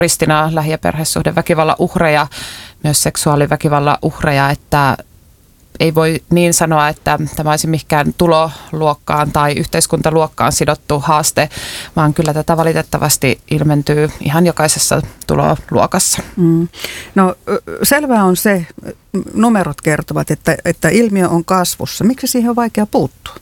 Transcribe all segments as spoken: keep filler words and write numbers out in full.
juristina lähi- ja perhesuhdeväkivallan uhreja, myös seksuaaliväkivallan uhreja, että ei voi niin sanoa, että tämä olisi mihinkään tuloluokkaan tai yhteiskuntaluokkaan sidottu haaste, vaan kyllä tätä valitettavasti ilmentyy ihan jokaisessa tuloluokassa. Mm. No selvää on se, numerot kertovat, että, että ilmiö on kasvussa. Miksi siihen on vaikea puuttua?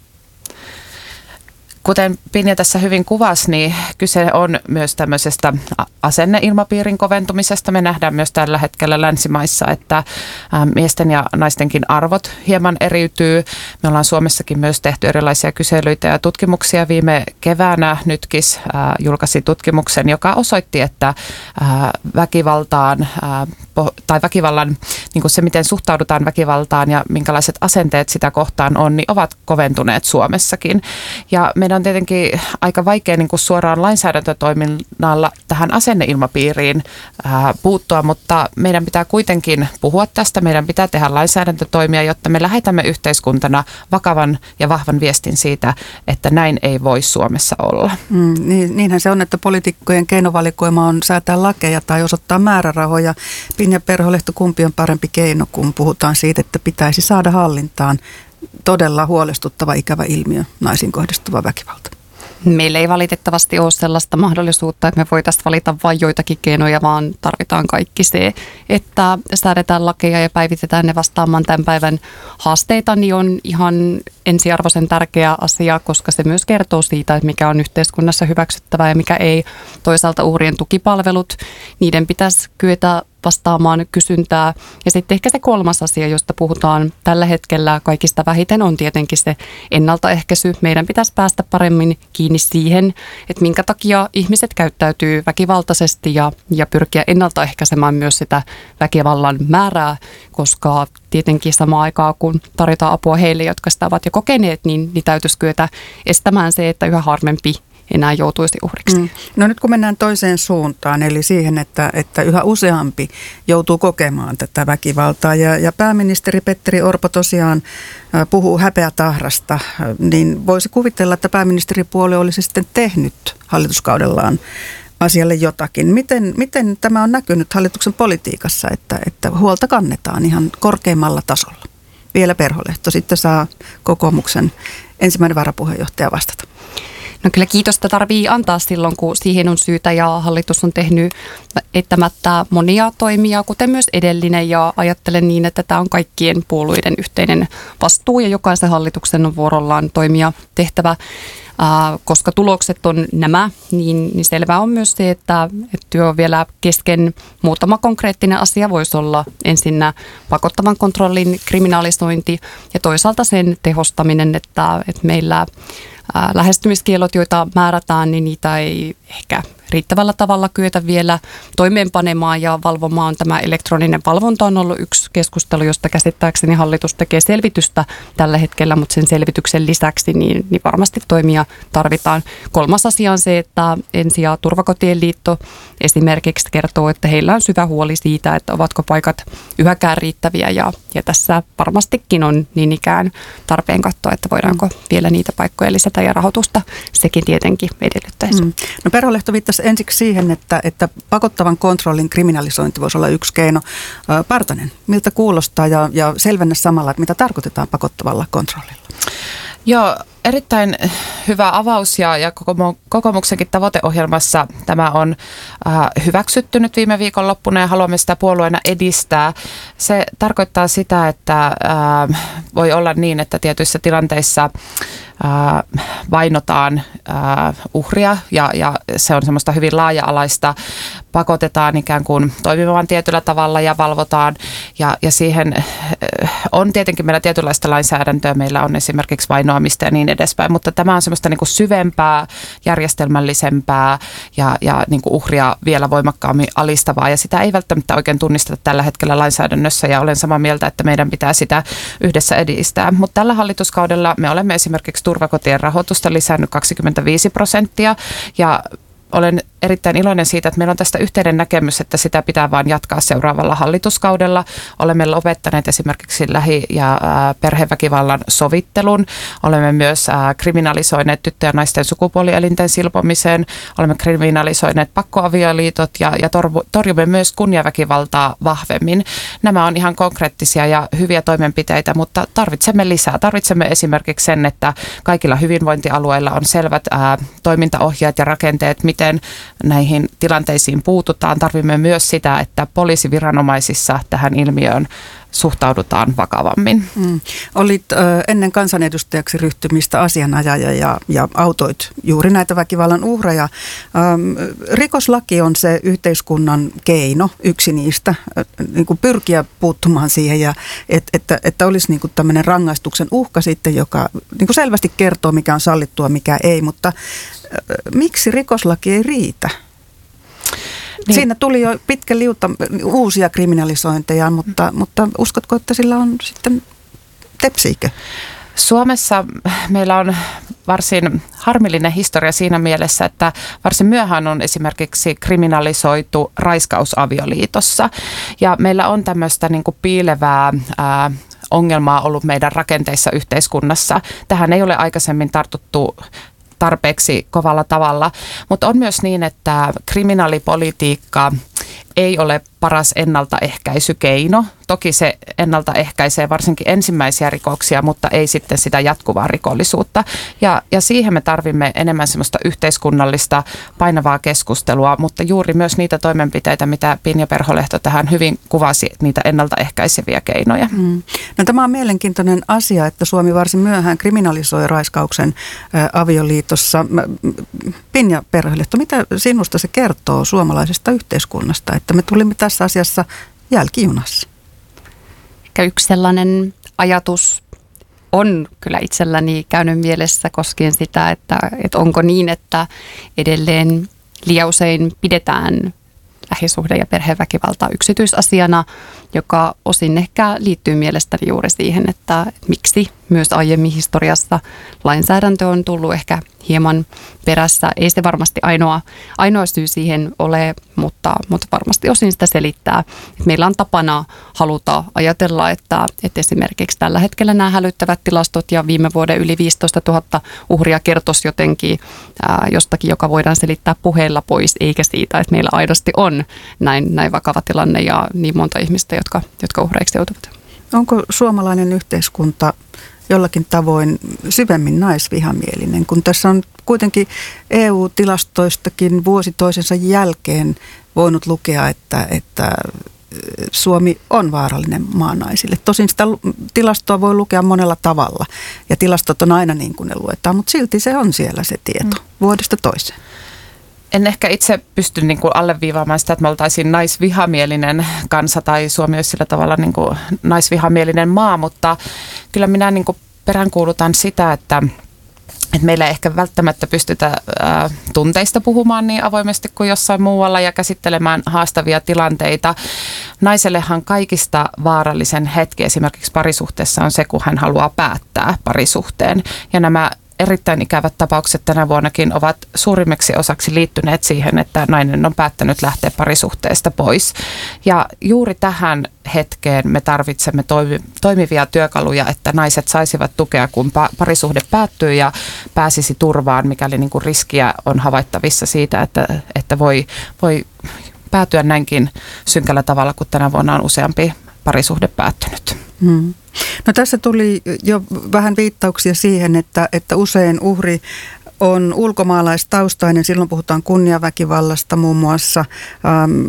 Kuten Pinja tässä hyvin kuvasi, niin kyse on myös tämmöisestä asenneilmapiirin koventumisesta. Me nähdään myös tällä hetkellä länsimaissa, että miesten ja naistenkin arvot hieman eriytyy. Me ollaan Suomessakin myös tehty erilaisia kyselyitä ja tutkimuksia. Viime keväänä Nytkis julkaisi tutkimuksen, joka osoitti, että väkivaltaan tai väkivallan, niin kuin se miten suhtaudutaan väkivaltaan ja minkälaiset asenteet sitä kohtaan on, niin ovat koventuneet Suomessakin. Ja meidän on tietenkin aika vaikea niin kuin suoraan lainsäädäntötoiminnalla tähän asenneilmapiiriin ää, puuttua, mutta meidän pitää kuitenkin puhua tästä. Meidän pitää tehdä lainsäädäntötoimia, jotta me lähetämme yhteiskuntana vakavan ja vahvan viestin siitä, että näin ei voi Suomessa olla. Mm, niin, niinhän se on, että poliitikkojen keinovalikoima on säätää lakeja tai osoittaa määrärahoja. Pinja Perholehto, kumpi on parempi keino, kun puhutaan siitä, että pitäisi saada hallintaan todella huolestuttava ikävä ilmiö, naisiin kohdistuva väkivalta? Meillä ei valitettavasti ole sellaista mahdollisuutta, että me voitaisiin valita vain joitakin keinoja, vaan tarvitaan kaikki se, että säädetään lakeja ja päivitetään ne vastaamaan tämän päivän haasteita, niin on ihan ensiarvoisen tärkeä asia, koska se myös kertoo siitä, että mikä on yhteiskunnassa hyväksyttävää ja mikä ei. Toisaalta uhrien tukipalvelut, niiden pitäisi kyetä vastaamaan kysyntää. Ja sitten ehkä se kolmas asia, josta puhutaan tällä hetkellä kaikista vähiten, on tietenkin se ennaltaehkäisy. Meidän pitäisi päästä paremmin kiinni siihen, että minkä takia ihmiset käyttäytyy väkivaltaisesti ja, ja pyrkiä ennaltaehkäisemään myös sitä väkivallan määrää, koska tietenkin samaan aikaan, kun tarjotaan apua heille, jotka sitä ovat jo kokeneet, niin, niin täytyisi kyetä estämään se, että yhä harvempi enää joutuisi uhriksi. Mm. No nyt kun mennään toiseen suuntaan, eli siihen, että, että yhä useampi joutuu kokemaan tätä väkivaltaa, ja, ja pääministeri Petteri Orpo tosiaan puhuu häpeätahrasta, niin voisi kuvitella, että pääministeripuolue olisi sitten tehnyt hallituskaudellaan asialle jotakin. Miten, miten tämä on näkynyt hallituksen politiikassa, että, että huolta kannetaan ihan korkeimmalla tasolla? Vielä Perholehto, sitten saa kokoomuksen ensimmäinen varapuheenjohtaja vastata. No kyllä kiitosta tarvii antaa silloin, kun siihen on syytä, ja hallitus on tehnyt eittämättä monia toimia, kuten myös edellinen, ja ajattelen niin, että tämä on kaikkien puolueiden yhteinen vastuu ja jokaisen hallituksen on vuorollaan toimia tehtävä. Äh, koska tulokset on nämä, niin, niin selvää on myös se, että, että työ on vielä kesken. Muutama konkreettinen asia voisi olla ensinnä pakottavan kontrollin kriminalisointi ja toisaalta sen tehostaminen, että, että meillä äh, lähestymiskielot, joita määrätään, niin niitä ei ehkä riittävällä tavalla kyetä vielä toimeenpanemaan ja valvomaan. Tämä elektroninen valvonta on ollut yksi keskustelu, josta käsittääkseni hallitus tekee selvitystä tällä hetkellä, mutta sen selvityksen lisäksi niin, niin varmasti toimia tarvitaan. Kolmas asia on se, että Ensi- ja Turvakotien liitto esimerkiksi kertoo, että heillä on syvä huoli siitä, että ovatko paikat yhäkään riittäviä, ja, ja tässä varmastikin on niin ikään tarpeen katsoa, että voidaanko vielä niitä paikkoja lisätä ja rahoitusta sekin tietenkin edellyttäisi. Mm. No Perholehto viittasi ensiksi siihen, että, että pakottavan kontrollin kriminalisointi voisi olla yksi keino. Partanen, miltä kuulostaa, ja, ja selvennä samalla, että mitä tarkoitetaan pakottavalla kontrollilla? Joo, erittäin hyvä avaus, ja, ja kokoomuksenkin tavoiteohjelmassa tämä on äh, hyväksytty nyt viime viikonloppuna ja haluamme sitä puolueena edistää. Se tarkoittaa sitä, että äh, voi olla niin, että tietyissä tilanteissa äh, vainotaan äh, uhria ja, ja se on semmoista hyvin laaja-alaista, pakotetaan ikään kuin toimimaan tietyllä tavalla ja valvotaan, ja, ja siihen äh, on tietenkin meillä tietynlaista lainsäädäntöä, meillä on esimerkiksi vainoamista ja niin edespäin, mutta tämä on semmoista niin kuin syvempää, järjestelmällisempää ja, ja niin kuin uhria vielä voimakkaammin alistavaa, ja sitä ei välttämättä oikein tunnisteta tällä hetkellä lainsäädännössä, ja olen samaa mieltä, että meidän pitää sitä yhdessä edistää. Mutta tällä hallituskaudella me olemme esimerkiksi turvakotien rahoitusta lisännyt kaksikymmentäviisi prosenttia, ja olen erittäin iloinen siitä, että meillä on tästä yhteinen näkemys, että sitä pitää vaan jatkaa seuraavalla hallituskaudella. Olemme lopettaneet esimerkiksi lähi- ja perheväkivallan sovittelun. Olemme myös kriminalisoineet tyttö- ja naisten sukupuolielinten silpomiseen. Olemme kriminalisoineet pakkoavioliitot ja, ja torjumme myös kunniaväkivaltaa vahvemmin. Nämä on ihan konkreettisia ja hyviä toimenpiteitä, mutta tarvitsemme lisää. Tarvitsemme esimerkiksi sen, että kaikilla hyvinvointialueilla on selvät ää, toimintaohjeet ja rakenteet, miten näihin tilanteisiin puututaan. Tarvimme myös sitä, että poliisiviranomaisissa tähän ilmiöön suhtaudutaan vakavammin. Mm. Olit ö, ennen kansanedustajaksi ryhtymistä asianajaja ja, ja autoit juuri näitä väkivallan uhreja. Öm, rikoslaki on se yhteiskunnan keino, yksi niistä, ö, niin kuin pyrkiä puuttumaan siihen, ja et, että, että olisi niin kuin tämmöinen rangaistuksen uhka sitten, joka niin kuin selvästi kertoo, mikä on sallittua, mikä ei, mutta ö, miksi rikoslaki ei riitä? Niin. Siinä tuli jo pitkä liuta uusia kriminalisointeja, mutta, mutta uskotko, että sillä on sitten tepsiikö? Suomessa meillä on varsin harmillinen historia siinä mielessä, että varsin myöhään on esimerkiksi kriminalisoitu raiskaus avioliitossa. Ja meillä on tämmöistä niin kuin piilevää ää, ongelmaa ollut meidän rakenteissa yhteiskunnassa. Tähän ei ole aikaisemmin tartuttu tarpeeksi kovalla tavalla, mutta on myös niin, että kriminaalipolitiikka ei ole paras ennaltaehkäisykeino. Toki se ennaltaehkäisee varsinkin ensimmäisiä rikoksia, mutta ei sitten sitä jatkuvaa rikollisuutta. Ja, ja siihen me tarvimme enemmän semmoista yhteiskunnallista painavaa keskustelua, mutta juuri myös niitä toimenpiteitä, mitä Pinja Perholehto tähän hyvin kuvasi, niitä ennaltaehkäiseviä keinoja. Mm. No, tämä on mielenkiintoinen asia, että Suomi varsin myöhään kriminalisoi raiskauksen ä, avioliitossa. Pinja Perholehto, mitä sinusta se kertoo suomalaisesta yhteiskunnasta, että me tulimme tässä asiassa jälkijunassa? Yksi sellainen ajatus on kyllä itselläni käynyt mielessä koskien sitä, että, että onko niin, että edelleen liian usein pidetään lähisuhde- ja perheväkivaltaa yksityisasiana, joka osin ehkä liittyy mielestäni juuri siihen, että miksi myös aiemmin historiassa lainsäädäntö on tullut ehkä hieman perässä. Ei se varmasti ainoa, ainoa syy siihen ole, mutta, mutta varmasti osin sitä selittää. Meillä on tapana haluta ajatella, että, että esimerkiksi tällä hetkellä nämä hälyttävät tilastot ja viime vuoden yli viisitoista tuhatta uhria kertoisi jotenkin ää, jostakin, joka voidaan selittää puheella pois, eikä siitä, että meillä aidosti on näin, näin vakava tilanne ja niin monta ihmistä, jotka, jotka uhreiksi joutuvat. Onko suomalainen yhteiskunta jollakin tavoin syvemmin naisvihamielinen, kun tässä on kuitenkin E U-tilastoistakin vuosi toisensa jälkeen voinut lukea, että, että Suomi on vaarallinen maa naisille. Tosin sitä tilastoa voi lukea monella tavalla ja tilastot on aina niin kuin ne luetaan, mutta silti se on siellä se tieto mm. vuodesta toiseen. En ehkä itse pysty niin kuin alleviivaamaan sitä, että me oltaisiin naisvihamielinen kansa tai Suomi olisi sillä tavalla niin kuin naisvihamielinen maa, mutta kyllä minä niin kuin peräänkuulutan sitä, että, että meillä ei ehkä välttämättä pystytä ää, tunteista puhumaan niin avoimesti kuin jossain muualla ja käsittelemään haastavia tilanteita. Naisellehan kaikista vaarallisen hetki esimerkiksi parisuhteessa on se, kun hän haluaa päättää parisuhteen ja nämä erittäin ikävät tapaukset tänä vuonnakin ovat suurimmaksi osaksi liittyneet siihen, että nainen on päättänyt lähteä parisuhteesta pois. Ja juuri tähän hetkeen me tarvitsemme toimivia työkaluja, että naiset saisivat tukea, kun parisuhde päättyy ja pääsisi turvaan, mikäli niin kuin riskiä on havaittavissa siitä, että, että voi, voi päätyä näinkin synkällä tavalla, kun tänä vuonna on useampi parisuhde päättynyt. Hmm. No, tässä tuli jo vähän viittauksia siihen, että, että usein uhri on ulkomaalaistaustainen. Silloin puhutaan kunniaväkivallasta muun muassa. Ähm,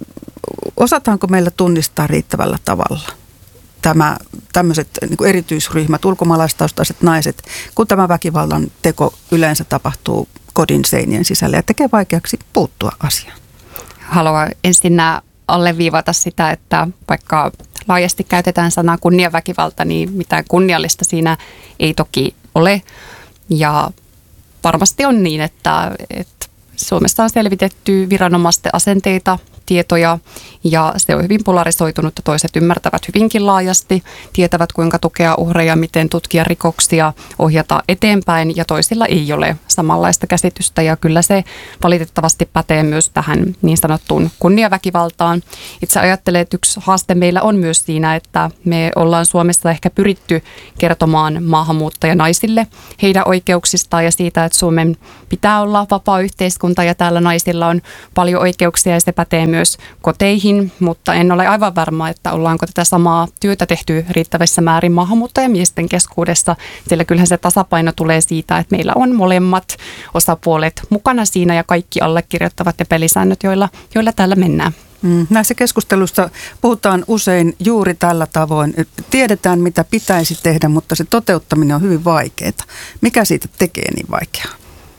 osataanko meillä tunnistaa riittävällä tavalla tämä, tämmöiset niin kuin erityisryhmät, ulkomaalaistaustaiset naiset, kun tämä väkivallan teko yleensä tapahtuu kodin seinien sisällä ja tekee vaikeaksi puuttua asiaan? Haluan ensin alleviivata sitä, että vaikka laajasti käytetään sanaa kunniaväkivalta, niin mitään kunniallista siinä ei toki ole. Ja varmasti on niin, että, että Suomessa on selvitetty viranomaisten asenteita tietoja ja se on hyvin polarisoitunut. Toiset ymmärtävät hyvinkin laajasti, tietävät kuinka tukea uhreja, miten tutkia rikoksia, ohjata eteenpäin ja toisilla ei ole samanlaista käsitystä ja kyllä se valitettavasti pätee myös tähän niin sanottuun kunniaväkivaltaan. Itse ajattelen, että yksi haaste meillä on myös siinä, että me ollaan Suomessa ehkä pyritty kertomaan maahanmuuttajanaisille heidän oikeuksistaan ja siitä, että Suomen pitää olla vapaa yhteiskunta ja täällä naisilla on paljon oikeuksia ja se pätee myös koteihin, mutta en ole aivan varma, että ollaanko tätä samaa työtä tehty riittävissä määrin maahanmuuttajamiesten keskuudessa, sillä kyllähän se tasapaino tulee siitä, että meillä on molemmat osapuolet mukana siinä ja kaikki allekirjoittavat ne pelisäännöt, joilla, joilla täällä mennään. Mm, näissä keskusteluissa puhutaan usein juuri tällä tavoin. Tiedetään, mitä pitäisi tehdä, mutta se toteuttaminen on hyvin vaikeaa. Mikä siitä tekee niin vaikeaa?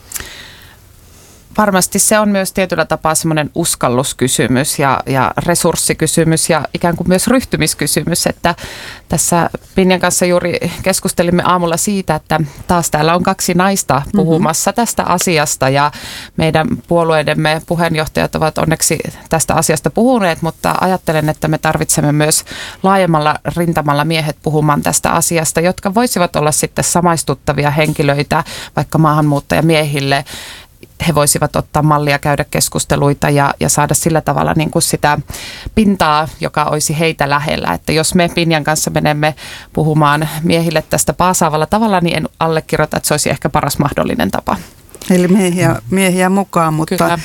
Varmasti se on myös tietyllä tapaa semmoinen uskalluskysymys ja, ja resurssikysymys ja ikään kuin myös ryhtymiskysymys, että tässä Pinjan kanssa juuri keskustelimme aamulla siitä, että taas täällä on kaksi naista puhumassa mm-hmm. tästä asiasta ja meidän puolueidemme puheenjohtajat ovat onneksi tästä asiasta puhuneet, mutta ajattelen, että me tarvitsemme myös laajemmalla rintamalla miehet puhumaan tästä asiasta, jotka voisivat olla sitten samaistuttavia henkilöitä vaikka maahanmuuttajamiehille. He voisivat ottaa mallia, käydä keskusteluita ja, ja saada sillä tavalla niin kuin sitä pintaa, joka olisi heitä lähellä. Että jos me Pinjan kanssa menemme puhumaan miehille tästä paasaavalla tavalla, niin en allekirjoita, että se olisi ehkä paras mahdollinen tapa. Eli miehiä, miehiä mukaan, mutta Kyllä.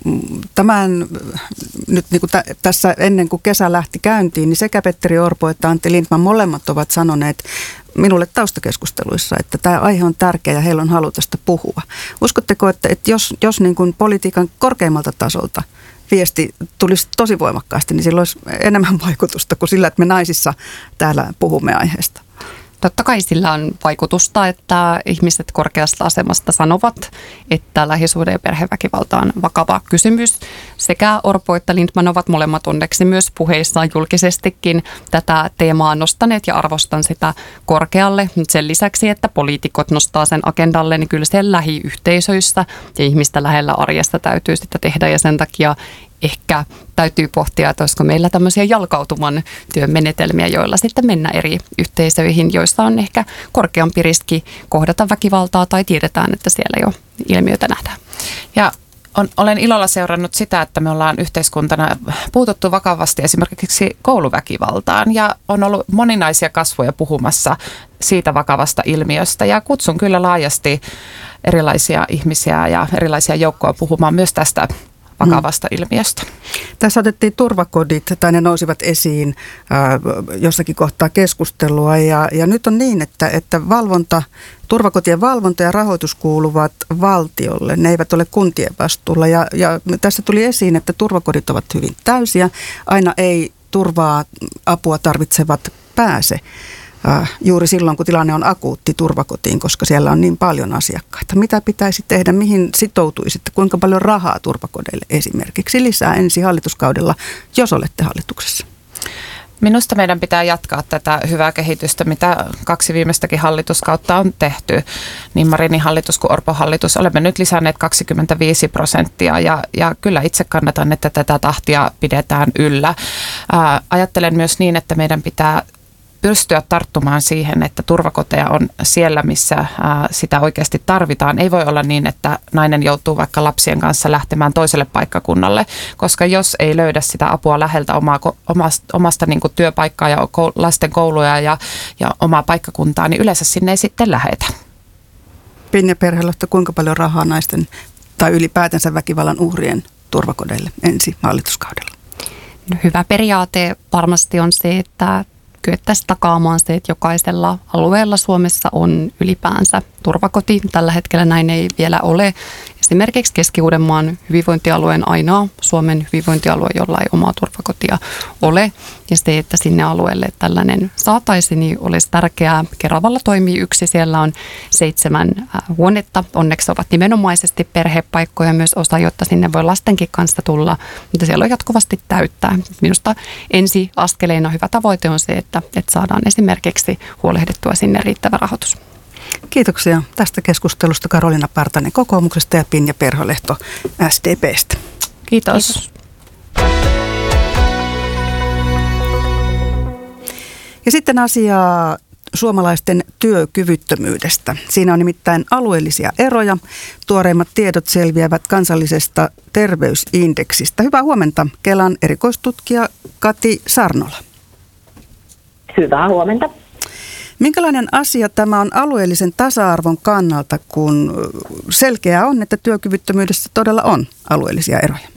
tämän nyt niin kuin t- tässä ennen kuin kesä lähti käyntiin, niin sekä Petteri Orpo että Antti Lindtman molemmat ovat sanoneet minulle taustakeskusteluissa, että tämä aihe on tärkeä ja heillä on halu tästä puhua. Uskotteko, että, että jos, jos niin kuin politiikan korkeimmalta tasolta viesti tulisi tosi voimakkaasti, niin sillä olisi enemmän vaikutusta kuin sillä, että me naisissa täällä puhumme aiheesta? Totta kai sillä on vaikutusta, että ihmiset korkeasta asemasta sanovat, että lähisuhde- ja perheväkivalta on vakava kysymys. Sekä Orpo että Lindtman ovat molemmat onneksi myös puheissaan julkisestikin tätä teemaa nostaneet ja arvostan sitä korkealle. Nyt sen lisäksi, että poliitikot nostaa sen agendalle, niin kyllä siellä lähiyhteisöissä ja ihmistä lähellä arjessa täytyy sitä tehdä ja sen takia ehkä täytyy pohtia, että olisiko meillä tämmöisiä jalkautuman työn menetelmiä, joilla sitten mennä eri yhteisöihin, joissa on ehkä korkeampi riski kohdata väkivaltaa tai tiedetään, että siellä jo ilmiötä nähdään. Ja on, olen ilolla seurannut sitä, että me ollaan yhteiskuntana puututtu vakavasti esimerkiksi kouluväkivaltaan ja on ollut moninaisia kasvoja puhumassa siitä vakavasta ilmiöstä ja kutsun kyllä laajasti erilaisia ihmisiä ja erilaisia joukkoja puhumaan myös tästä vakavasta hmm. ilmiöstä. Tässä otettiin turvakodit, tai ne nousivat esiin äh, jossakin kohtaa keskustelua, ja, ja nyt on niin, että, että valvonta, turvakotien valvonta ja rahoitus kuuluvat valtiolle. Ne eivät ole kuntien vastuulla, ja, ja tässä tuli esiin, että turvakodit ovat hyvin täysiä. Aina ei turvaa apua tarvitsevat pääse. Juuri silloin, kun tilanne on akuutti turvakotiin, koska siellä on niin paljon asiakkaita. Mitä pitäisi tehdä, mihin sitoutuisitte, kuinka paljon rahaa turvakodeille esimerkiksi lisää ensi hallituskaudella, jos olette hallituksessa? Minusta meidän pitää jatkaa tätä hyvää kehitystä, mitä kaksi viimeistäkin hallituskautta on tehty. Niin Marinin hallitus kuin Orpon hallitus. Olemme nyt lisänneet kaksikymmentäviisi prosenttia ja, ja kyllä itse kannatan, että tätä tahtia pidetään yllä. Ää, ajattelen myös niin, että meidän pitää pystyä tarttumaan siihen, että turvakoteja on siellä, missä ää, sitä oikeasti tarvitaan. Ei voi olla niin, että nainen joutuu vaikka lapsien kanssa lähtemään toiselle paikkakunnalle, koska jos ei löydä sitä apua läheltä omaa, omasta, omasta niin kuin työpaikkaa ja lasten kouluja ja, ja omaa paikkakuntaa, niin yleensä sinne ei sitten lähetä. Pinja Perholehto, kuinka paljon rahaa naisten tai ylipäätänsä väkivallan uhrien turvakodeille ensi hallituskaudella? No, hyvä periaate varmasti on se, että kyettäisiin takaamaan se, että jokaisella alueella Suomessa on ylipäänsä turvakoti. Tällä hetkellä näin ei vielä ole. Esimerkiksi Keski-Uudenmaan hyvinvointialueen ainoa Suomen hyvinvointialue, jolla ei omaa turvakotia ole. Ja se, että sinne alueelle tällainen saataisiin, niin olisi tärkeää. Keravalla toimii yksi, siellä on seitsemän huonetta. Onneksi ovat nimenomaisesti perhepaikkoja myös osa, jotta sinne voi lastenkin kanssa tulla. Mutta siellä on jatkuvasti täyttää. Minusta ensi askeleena hyvä tavoite on se, että, että saadaan esimerkiksi huolehdittua sinne riittävä rahoitus. Kiitoksia tästä keskustelusta Karoliina Partanen kokoomuksesta ja Pinja Perholehto S D P:stä. Kiitos. Kiitos. Ja sitten asiaa suomalaisten työkyvyttömyydestä. Siinä on nimittäin alueellisia eroja. Tuoreimmat tiedot selviävät kansallisesta terveysindeksistä. Hyvää huomenta, Kelan erikoistutkija Kati Sarnola. Hyvää huomenta. Minkälainen asia tämä on alueellisen tasa-arvon kannalta, kun selkeää on, että työkyvyttömyydessä todella on alueellisia eroja?